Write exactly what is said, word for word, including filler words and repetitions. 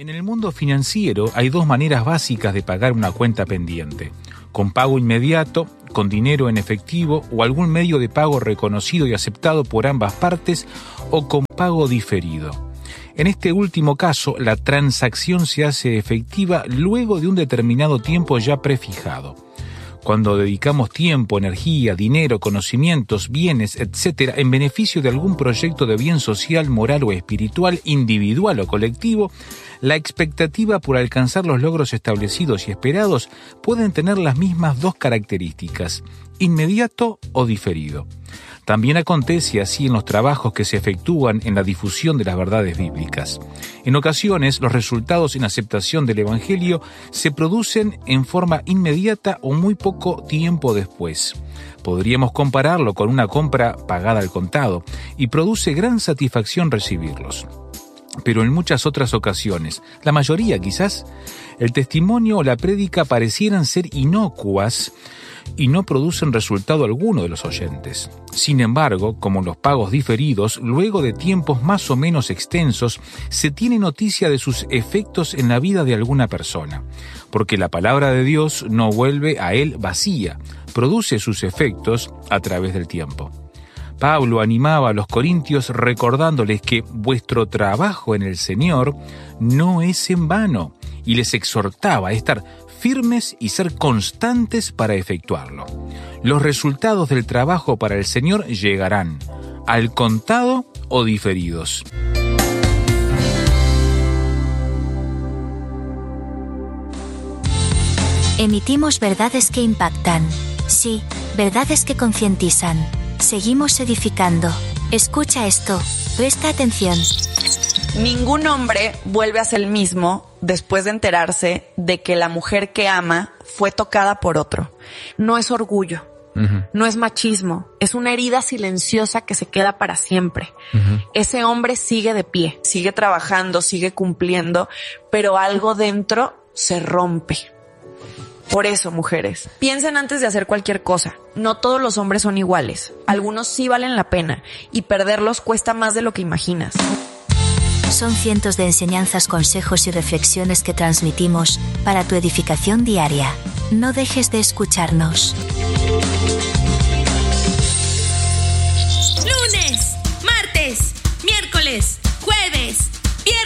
En el mundo financiero hay dos maneras básicas de pagar una cuenta pendiente: con pago inmediato, con dinero en efectivo o algún medio de pago reconocido y aceptado por ambas partes, o con pago diferido. En este último caso, la transacción se hace efectiva luego de un determinado tiempo ya prefijado. Cuando dedicamos tiempo, energía, dinero, conocimientos, bienes, etcétera, en beneficio de algún proyecto de bien social, moral o espiritual, individual o colectivo, la expectativa por alcanzar los logros establecidos y esperados pueden tener las mismas dos características: inmediato o diferido. También acontece así en los trabajos que se efectúan en la difusión de las verdades bíblicas. En ocasiones, los resultados en aceptación del Evangelio se producen en forma inmediata o muy poco tiempo después. Podríamos compararlo con una compra pagada al contado, y produce gran satisfacción recibirlos. Pero en muchas otras ocasiones, la mayoría quizás, el testimonio o la prédica parecieran ser inocuas y no producen resultado alguno de los oyentes. Sin embargo, como en los pagos diferidos, luego de tiempos más o menos extensos, se tiene noticia de sus efectos en la vida de alguna persona, porque la palabra de Dios no vuelve a él vacía, produce sus efectos a través del tiempo. Pablo animaba a los corintios recordándoles que vuestro trabajo en el Señor no es en vano, y les exhortaba a estar firmes y ser constantes para efectuarlo. Los resultados del trabajo para el Señor llegarán, al contado o diferidos. Emitimos verdades que impactan. Sí, verdades que concientizan. Seguimos edificando. Escucha esto. Presta atención. Ningún hombre vuelve a ser el mismo después de enterarse de que la mujer que ama fue tocada por otro. No es orgullo, uh-huh. No es machismo, es una herida silenciosa que se queda para siempre. Uh-huh. Ese hombre sigue de pie, sigue trabajando, sigue cumpliendo, pero algo dentro se rompe. Por eso, mujeres, piensen antes de hacer cualquier cosa. No todos los hombres son iguales. Algunos sí valen la pena, y perderlos cuesta más de lo que imaginas. Son cientos de enseñanzas, consejos y reflexiones que transmitimos para tu edificación diaria. No dejes de escucharnos. Lunes, martes, miércoles,